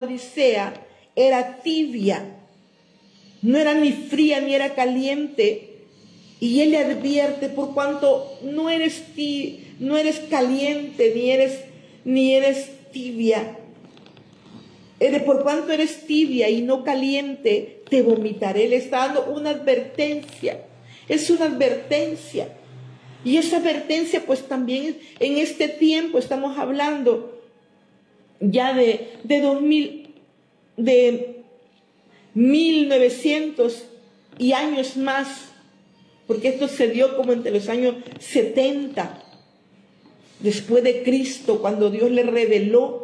Laodicea era tibia, no era ni fría ni era caliente. Y él le advierte: por cuanto no eres caliente ni eres tibia, por cuanto eres tibia y no caliente, te vomitaré. Le está dando una advertencia. Es una advertencia. Y esa advertencia, pues también en este tiempo estamos hablando ya de 1900 y años más, porque esto se dio como entre los años 70 después de Cristo, cuando Dios le reveló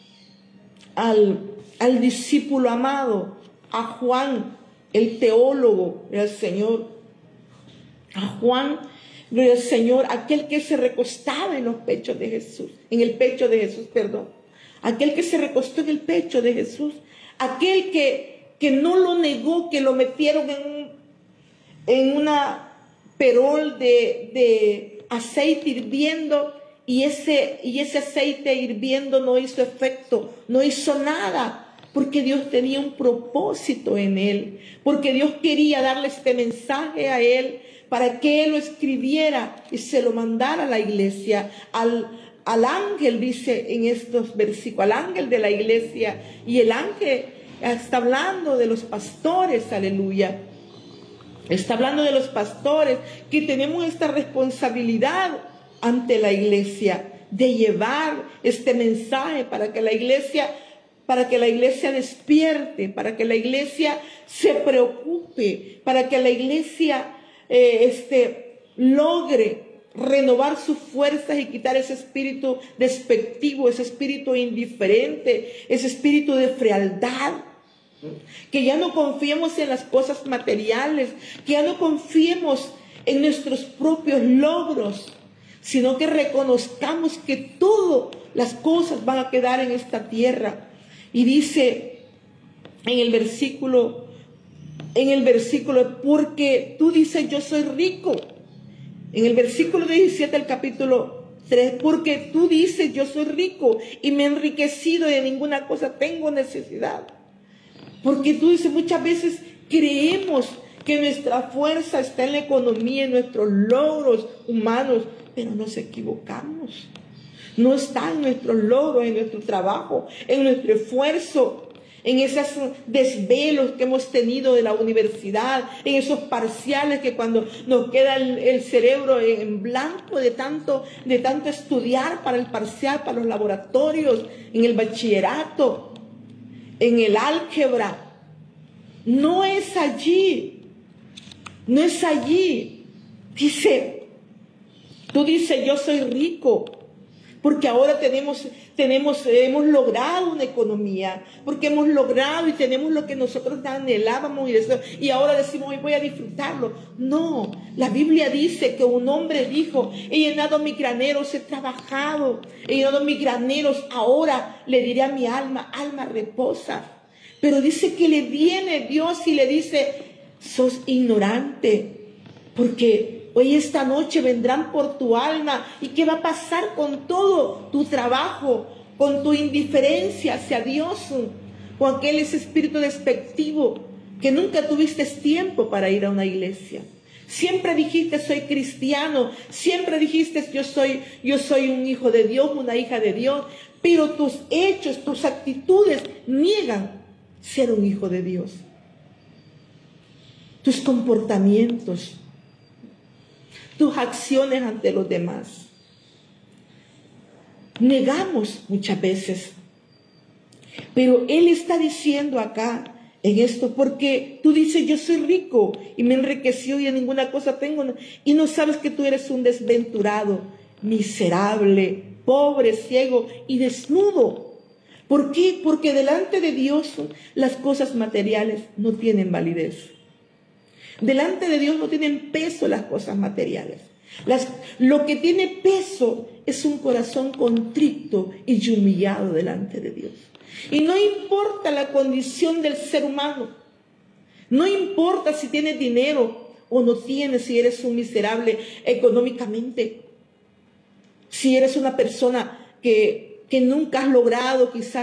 al discípulo amado, a Juan, el teólogo del Señor. A Juan, gloria al Señor, aquel que se recostaba en los pechos de Jesús, en el pecho de Jesús, perdón. Aquel que se recostó en el pecho de Jesús, aquel que no lo negó, que lo metieron en una perol de aceite hirviendo, y ese aceite hirviendo no hizo efecto, no hizo nada, porque Dios tenía un propósito en él, porque Dios quería darle este mensaje a él para que él lo escribiera y se lo mandara a la iglesia, al ángel, dice en estos versículos, al ángel de la iglesia. Y el ángel está hablando de los pastores, aleluya. Está hablando de los pastores, que tenemos esta responsabilidad ante la iglesia de llevar este mensaje para que la iglesia despierte, para que la iglesia se preocupe, para que la iglesia logre renovar sus fuerzas y quitar ese espíritu despectivo, ese espíritu indiferente, ese espíritu de frialdad. Que ya no confiemos en las cosas materiales, que ya no confiemos en nuestros propios logros, sino que reconozcamos que todas las cosas van a quedar en esta tierra. Y dice en el versículo, porque tú dices: yo soy rico. En el versículo 17 del capítulo 3, porque tú dices: yo soy rico y me he enriquecido y de ninguna cosa tengo necesidad. Porque tú dices, muchas veces creemos que nuestra fuerza está en la economía, en nuestros logros humanos, pero nos equivocamos. No está en nuestros logros, en nuestro trabajo, en nuestro esfuerzo, en esos desvelos que hemos tenido de la universidad, en esos parciales que cuando nos queda el cerebro en blanco de tanto estudiar para el parcial, para los laboratorios, en el bachillerato, en el álgebra. No es allí. No es allí. Tú dices: yo soy rico. Porque ahora hemos logrado una economía. Porque hemos logrado y tenemos lo que nosotros anhelábamos y ahora decimos: hoy voy a disfrutarlo. No, la Biblia dice que un hombre dijo: he llenado mis graneros, he trabajado, he llenado mis graneros, ahora le diré a mi alma: alma, reposa. Pero dice que le viene Dios y le dice: sos ignorante, porque hoy esta noche vendrán por tu alma. ¿Y qué va a pasar con todo tu trabajo, con tu indiferencia hacia Dios, con aquel espíritu despectivo que nunca tuviste tiempo para ir a una iglesia? Siempre dijiste: soy cristiano. Siempre dijiste: yo soy un hijo de Dios, una hija de Dios. Pero tus hechos, tus actitudes niegan ser un hijo de Dios. Tus comportamientos, tus acciones ante los demás. Negamos muchas veces. Pero Él está diciendo acá en esto: porque tú dices: yo soy rico y me enriqueció y en ninguna cosa tengo, y no sabes que tú eres un desventurado, miserable, pobre, ciego y desnudo. ¿Por qué? Porque delante de Dios las cosas materiales no tienen validez. Delante de Dios no tienen peso las cosas materiales. Lo que tiene peso es un corazón contrito y humillado delante de Dios. Y no importa la condición del ser humano. No importa si tienes dinero o no tienes, si eres un miserable económicamente. Si eres una persona que nunca has logrado quizás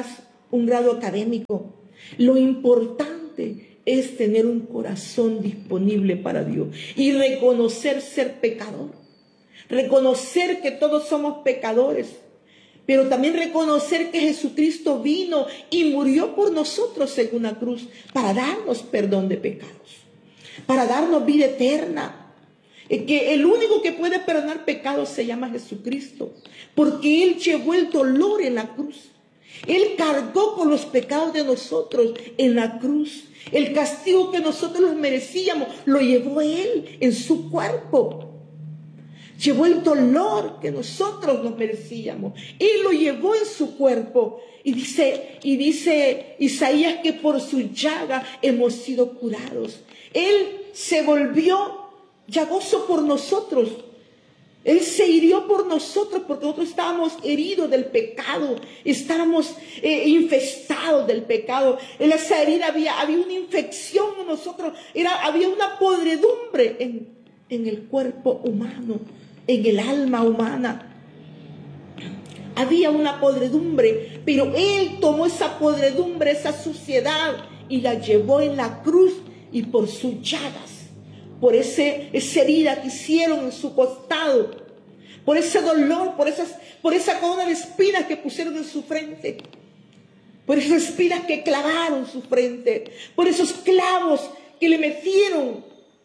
un grado académico. Lo importante es tener un corazón disponible para Dios y reconocer ser pecador. Reconocer que todos somos pecadores, pero también reconocer que Jesucristo vino y murió por nosotros en una cruz para darnos perdón de pecados, para darnos vida eterna. Que el único que puede perdonar pecados se llama Jesucristo, porque Él llevó el dolor en la cruz. Él cargó con los pecados de nosotros en la cruz. El castigo que nosotros los merecíamos lo llevó Él en su cuerpo. Llevó el dolor que nosotros nos merecíamos. Él lo llevó en su cuerpo. Y dice Isaías que por su llaga hemos sido curados. Él se volvió llagoso por nosotros. Él se hirió por nosotros porque nosotros estábamos heridos del pecado. Estábamos infestados del pecado. En esa herida había una infección en nosotros. Había una podredumbre en el cuerpo humano, en el alma humana. Había una podredumbre, pero Él tomó esa podredumbre, esa suciedad, y la llevó en la cruz, y por sus llagas, por esa herida que hicieron en su costado, por ese dolor, por esa corona de espinas que pusieron en su frente, por esas espinas que clavaron en su frente, por esos clavos que le metieron.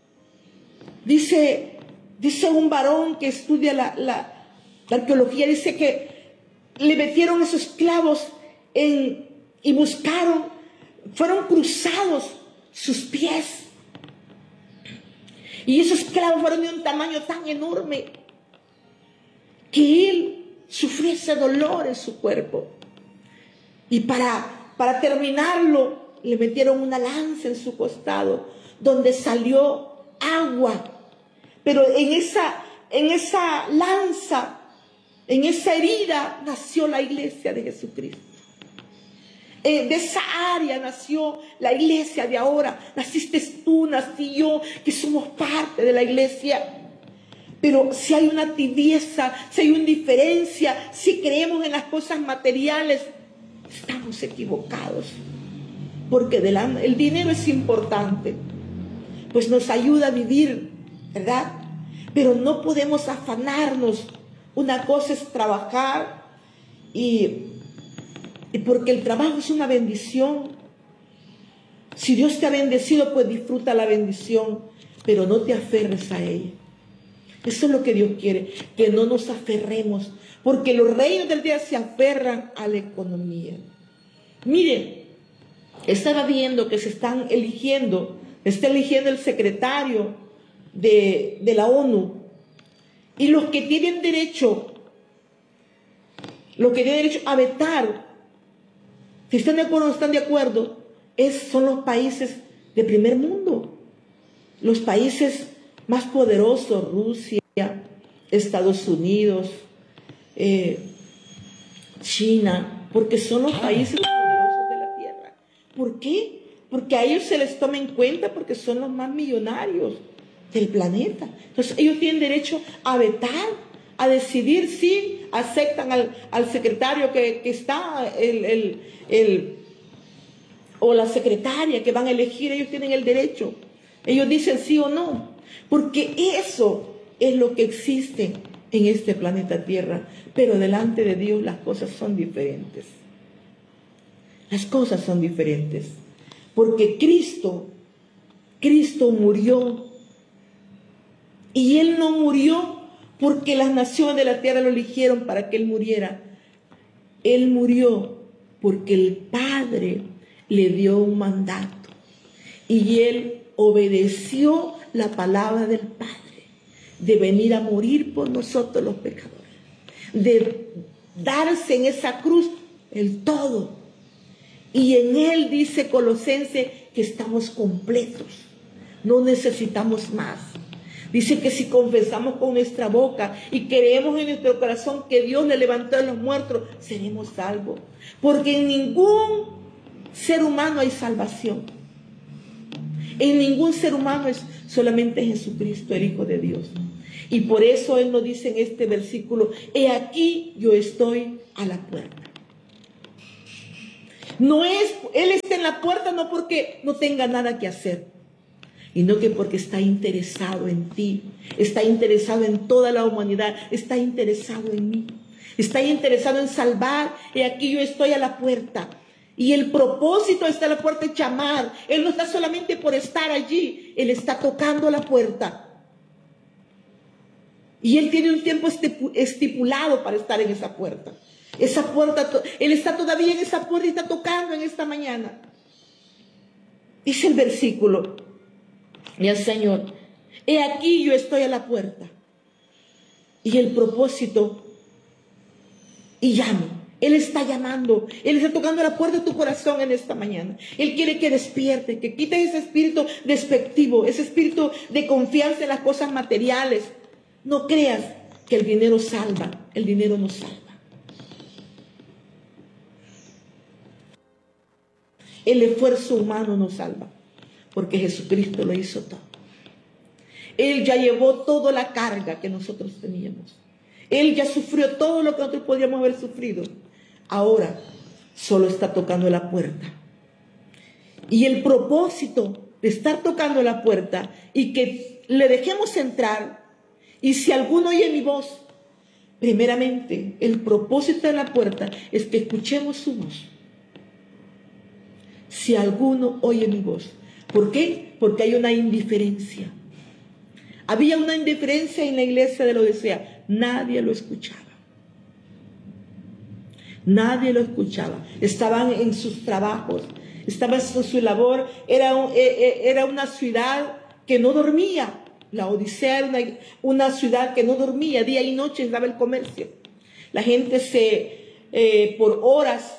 Dice un varón que estudia la arqueología, dice que le metieron esos clavos y fueron cruzados sus pies. Y esos clavos fueron de un tamaño tan enorme que Él sufrió ese dolor en su cuerpo. Y para terminarlo, le metieron una lanza en su costado, donde salió agua. Pero en esa lanza, en esa herida, nació la iglesia de Jesucristo. De esa área nació la iglesia de ahora. Naciste tú, nací yo, que somos parte de la iglesia. Pero si hay una tibieza, si hay una indiferencia, si creemos en las cosas materiales, estamos equivocados. Porque el dinero es importante, pues nos ayuda a vivir, ¿verdad? Pero no podemos afanarnos. Una cosa es trabajar y porque el trabajo es una bendición. Si Dios te ha bendecido, pues disfruta la bendición, pero no te aferres a ella. Eso es lo que Dios quiere, que no nos aferremos, porque los reinos del día se aferran a la economía. Miren, estaba viendo que está eligiendo el secretario de la ONU, y los que tienen derecho a vetar, si están de acuerdo o no están de acuerdo, son los países de primer mundo, los países más poderosos: Rusia, Estados Unidos, China, porque son los países poderosos de la tierra. ¿Por qué? Porque a ellos se les toma en cuenta porque son los más millonarios del planeta. Entonces ellos tienen derecho a vetar, a decidir si aceptan al secretario que está, o la secretaria que van a elegir. Ellos tienen el derecho. Ellos dicen sí o no, porque eso es lo que existe en este planeta Tierra. Pero delante de Dios las cosas son diferentes. Las cosas son diferentes. Porque Cristo murió. Y Él no murió porque las naciones de la tierra lo eligieron para que Él muriera. Él murió porque el Padre le dio un mandato. Y Él obedeció la palabra del Padre, de venir a morir por nosotros los pecadores, de darse en esa cruz el todo. Y en Él dice Colosenses que estamos completos, no necesitamos más. Dice que si confesamos con nuestra boca y creemos en nuestro corazón que Dios le levantó de los muertos, seremos salvos. Porque en ningún ser humano hay salvación. En ningún ser humano es solamente Jesucristo, el Hijo de Dios. Y por eso Él nos dice en este versículo: he aquí yo estoy a la puerta. No es, Él está en la puerta no porque no tenga nada que hacer, sino que porque está interesado en ti, está interesado en toda la humanidad, está interesado en mí, está interesado en salvar. Y aquí yo estoy a la puerta. Y el propósito está a la puerta de llamar. Él no está solamente por estar allí, Él está tocando la puerta. Y Él tiene un tiempo estipulado para estar en esa puerta. Esa puerta, Él está todavía en esa puerta y está tocando en esta mañana. Dice el versículo, y el Señor, he aquí yo estoy a la puerta. Y el propósito, y llamo. Él está llamando, Él está tocando la puerta de tu corazón en esta mañana. Él quiere que despierte, que quites ese espíritu despectivo, ese espíritu de confianza en las cosas materiales. No creas que el dinero salva, el dinero no salva. El esfuerzo humano no salva, porque Jesucristo lo hizo todo. Él ya llevó toda la carga que nosotros teníamos. Él ya sufrió todo lo que nosotros podríamos haber sufrido. Ahora solo está tocando la puerta. Y el propósito de estar tocando la puerta y que le dejemos entrar, y si alguno oye mi voz, primeramente el propósito de la puerta es que escuchemos su voz. Si alguno oye mi voz. ¿Por qué? Porque hay una indiferencia. Había una indiferencia en la iglesia de Laodicea. Nadie lo escuchaba. Nadie lo escuchaba. Estaban en sus trabajos, estaban en su labor. Era una ciudad que no dormía. La Odisea era una ciudad que no dormía. Día y noche daba el comercio. La gente por horas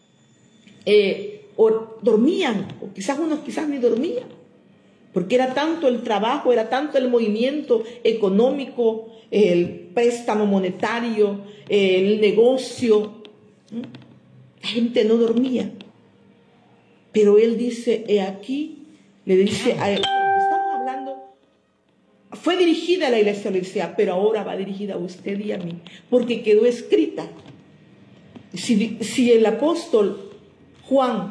dormían, o quizás ni dormían, porque era tanto el trabajo, era tanto el movimiento económico, el préstamo monetario, el negocio. La gente no dormía. Pero Él dice, he aquí, le dice a él, estamos hablando, fue dirigida a la iglesia de Laodicea, pero ahora va dirigida a usted y a mí, porque quedó escrita. Si el apóstol Juan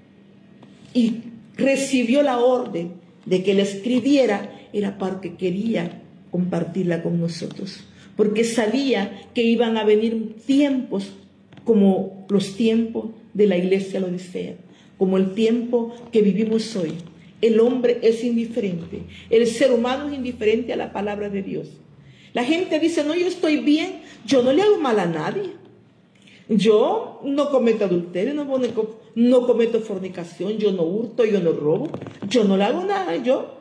recibió la orden de que la escribiera, era porque quería compartirla con nosotros, porque sabía que iban a venir tiempos como los tiempos de la iglesia de Laodicea, como el tiempo que vivimos hoy. El hombre es indiferente, el ser humano es indiferente a la palabra de Dios. La gente dice, no, yo estoy bien, yo no le hago mal a nadie, yo no cometo adulterio, no cometo fornicación, yo no hurto, yo no robo, yo no le hago nada, yo.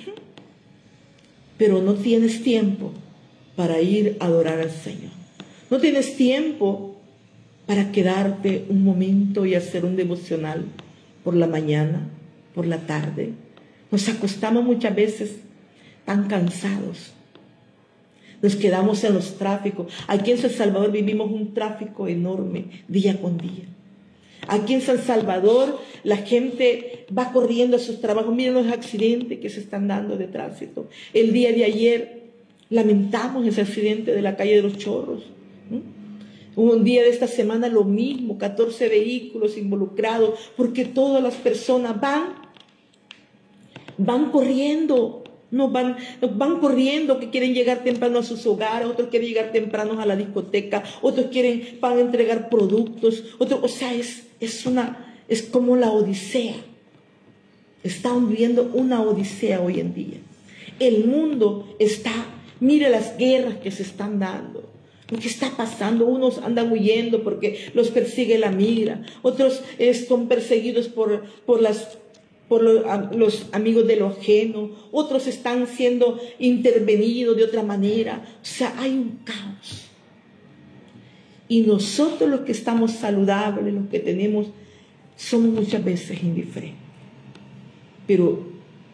Pero no tienes tiempo para ir a adorar al Señor. No tienes tiempo para quedarte un momento y hacer un devocional por la mañana, por la tarde. Nos acostamos muchas veces tan cansados. Nos quedamos en los tráficos. Aquí en San Salvador vivimos un tráfico enorme día con día. Aquí en San Salvador la gente va corriendo a sus trabajos. Miren los accidentes que se están dando de tránsito. El día de ayer lamentamos ese accidente de la calle de los Chorros. Un día de esta semana lo mismo, 14 vehículos involucrados, porque todas las personas van corriendo. No van corriendo, que quieren llegar temprano a sus hogares, otros quieren llegar temprano a la discoteca, otros van a entregar productos, o sea, es como la odisea. Están viviendo una odisea hoy en día. El mundo mire las guerras que se están dando, lo que está pasando. Unos andan huyendo porque los persigue la migra, otros son perseguidos por los amigos de lo ajeno, otros están siendo intervenidos de otra manera. O sea, hay un caos. Y nosotros los que estamos saludables, los que tenemos, somos muchas veces indiferentes. Pero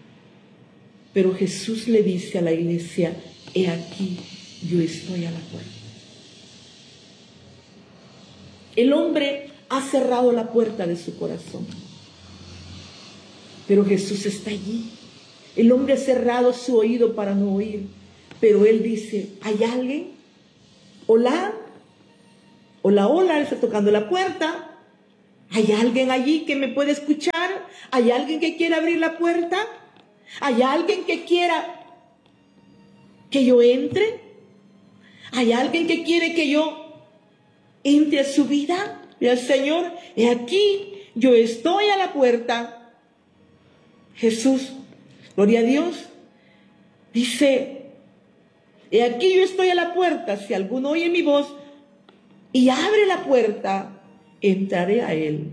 Jesús le dice a la iglesia, he aquí, yo estoy a la puerta. El hombre ha cerrado la puerta de su corazón, pero Jesús está allí. El hombre ha cerrado su oído para no oír, pero Él dice, ¿hay alguien? Hola, hola, hola. Él está tocando la puerta. ¿Hay alguien allí que me puede escuchar? ¿Hay alguien que quiera abrir la puerta? ¿Hay alguien que quiera que yo entre? ¿Hay alguien que quiere que yo entre a su vida? Y el Señor, he aquí, yo estoy a la puerta. Jesús, gloria a Dios, dice, he aquí yo estoy a la puerta. Si alguno oye mi voz y abre la puerta, entraré a él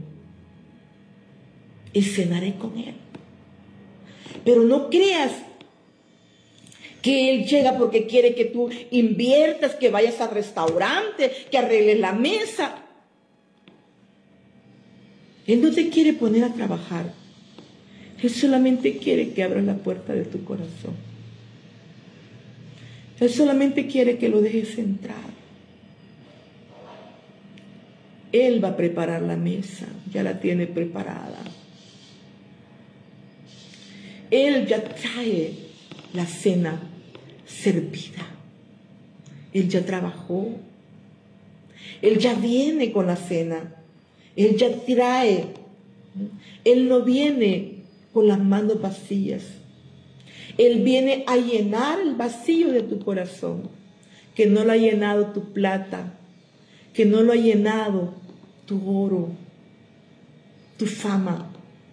y cenaré con él. Pero no creas que Él llega porque quiere que tú inviertas, que vayas al restaurante, que arregles la mesa. Él no te quiere poner a trabajar. Él solamente quiere que abras la puerta de tu corazón. Él solamente quiere que lo dejes entrar. Él va a preparar la mesa, ya la tiene preparada. Él ya trae la cena servida. Él ya trabajó. Él ya viene con la cena. Él ya trae. Él no viene con las manos vacías. Él viene a llenar el vacío de tu corazón, que no lo ha llenado tu plata, que no lo ha llenado tu oro, tu fama.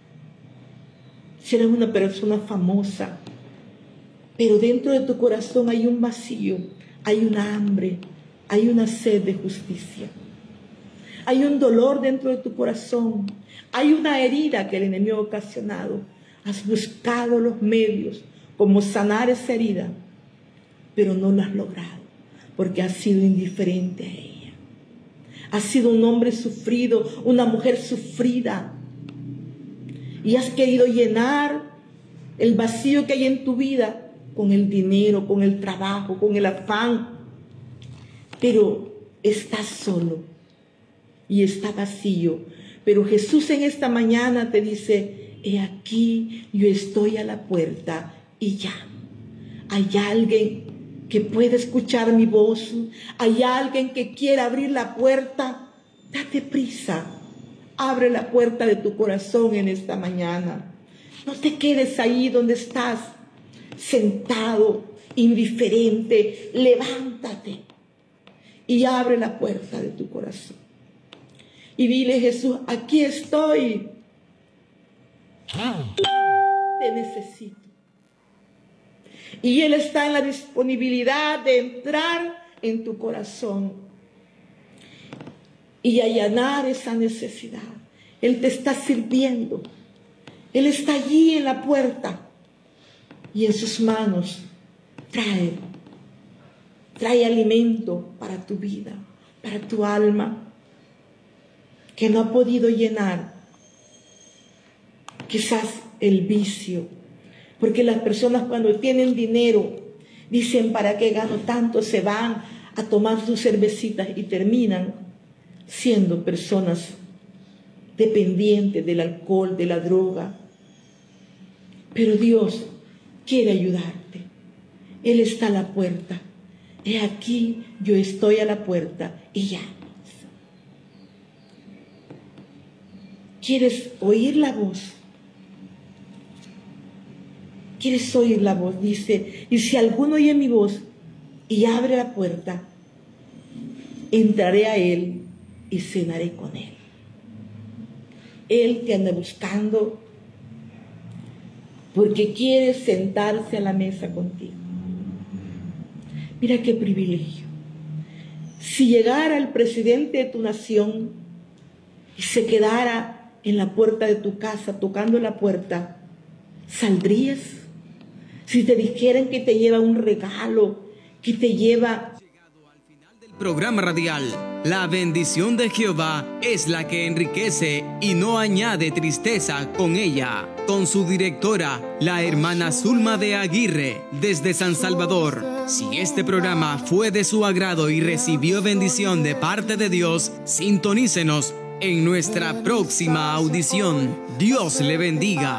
Si eres una persona famosa, pero dentro de tu corazón hay un vacío, hay una hambre, hay una sed de justicia. Hay un dolor dentro de tu corazón, hay una herida que el enemigo ha ocasionado. Has buscado los medios como sanar esa herida, pero no lo has logrado porque has sido indiferente a ella. Has sido un hombre sufrido, una mujer sufrida, y has querido llenar el vacío que hay en tu vida con el dinero, con el trabajo, con el afán. Pero estás solo y está vacío. Pero Jesús en esta mañana te dice, he aquí, yo estoy a la puerta y llamo. Hay alguien que puede escuchar mi voz. Hay alguien que quiera abrir la puerta. Date prisa. Abre la puerta de tu corazón en esta mañana. No te quedes ahí donde estás, sentado, indiferente. Levántate y abre la puerta de tu corazón. Y dile, Jesús, aquí estoy. Te necesito. Y Él está en la disponibilidad de entrar en tu corazón y allanar esa necesidad. Él te está sirviendo. Él está allí en la puerta y en sus manos trae alimento para tu vida, para tu alma, que no ha podido llenar. Quizás el vicio, porque las personas cuando tienen dinero dicen, ¿para qué gano tanto? Se van a tomar sus cervecitas y terminan siendo personas dependientes del alcohol, de la droga. Pero Dios quiere ayudarte. Él está a la puerta. He aquí, yo estoy a la puerta y llamo. ¿Quieres oír la voz? ¿Quieres oír la voz? Dice, y si alguno oye mi voz y abre la puerta, entraré a él y cenaré con él. Él te anda buscando porque quiere sentarse a la mesa contigo. Mira qué privilegio. Si llegara el presidente de tu nación y se quedara en la puerta de tu casa, tocando la puerta, ¿saldrías? Si te dijeran que te lleva un regalo, que te lleva... Programa radial. La bendición de Jehová es la que enriquece y no añade tristeza con ella. Con su directora, la hermana Zulma de Aguirre, desde San Salvador. Si este programa fue de su agrado y recibió bendición de parte de Dios, sintonícenos en nuestra próxima audición. Dios le bendiga.